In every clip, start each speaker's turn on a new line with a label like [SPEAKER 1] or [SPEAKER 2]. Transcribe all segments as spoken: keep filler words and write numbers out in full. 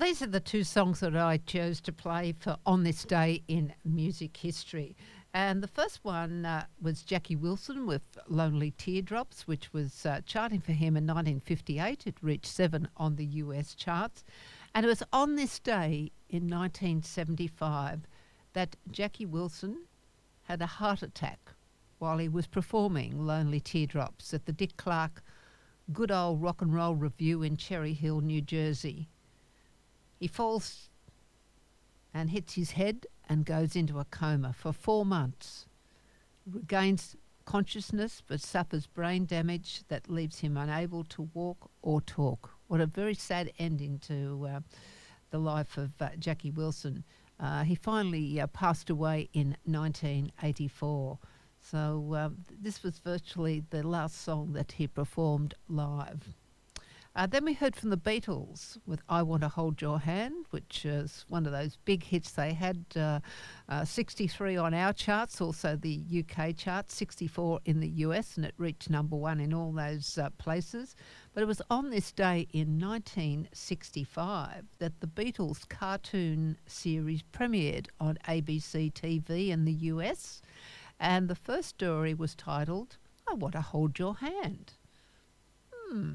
[SPEAKER 1] these are the two songs that I chose to play for On This Day in Music History. And the first one uh, was Jackie Wilson with Lonely Teardrops, which was uh, charting for him in nineteen fifty-eight. It reached seven on the U S charts. And it was on this day in nineteen seventy-five that Jackie Wilson had a heart attack while he was performing Lonely Teardrops at the Dick Clark Good Old Rock and Roll Review in Cherry Hill, New Jersey. He falls and hits his head and goes into a coma for four months. Regains consciousness but suffers brain damage that leaves him unable to walk or talk. What a very sad ending to uh, the life of uh, Jackie Wilson. Uh, he finally uh, passed away in nineteen eighty-four. So um, this was virtually the last song that he performed live. Uh, then we heard from the Beatles with I Want to Hold Your Hand, which is one of those big hits they had, uh, uh, sixty-three on our charts, also the U K charts, sixty-four in the U S, and it reached number one in all those uh, places. But it was on this day in nineteen sixty-five that the Beatles cartoon series premiered on A B C T V in the U S, and the first story was titled, I Want to Hold Your Hand. Hmm.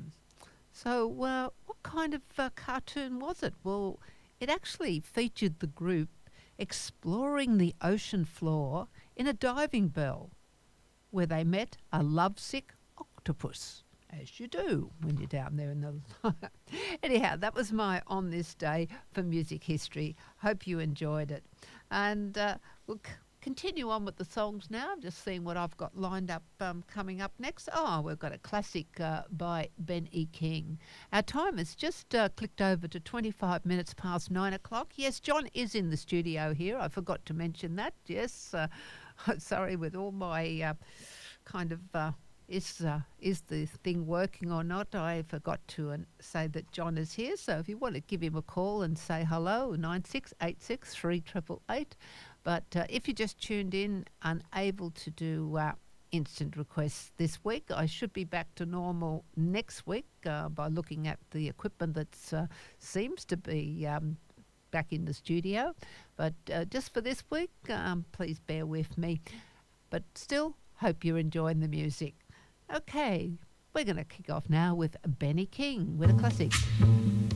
[SPEAKER 1] So uh, what kind of uh, cartoon was it? Well, it actually featured the group exploring the ocean floor in a diving bell where they met a lovesick octopus, as you do when you're down there in the... Anyhow, that was my On This Day for Music History. Hope you enjoyed it. And uh, we'll c- continue on with the songs now. I'm just seeing what I've got lined up um, coming up next. Oh, we've got a classic uh, by Ben E. King. Our time has just uh, clicked over to twenty-five minutes past nine o'clock. Yes, John is in the studio here. I forgot to mention that. Yes, uh, sorry, with all my uh, kind of... Uh, Is uh, is the thing working or not? I forgot to uh, say that John is here. So if you want to give him a call and say hello, nine six eight six, three eight eight eight. But uh, if you just tuned in, unable to do uh, instant requests this week, I should be back to normal next week uh, by looking at the equipment that uh, seems to be um, back in the studio. But uh, just for this week, um, please bear with me. But still, hope you're enjoying the music. Okay, we're going to kick off now with Benny King with a classic.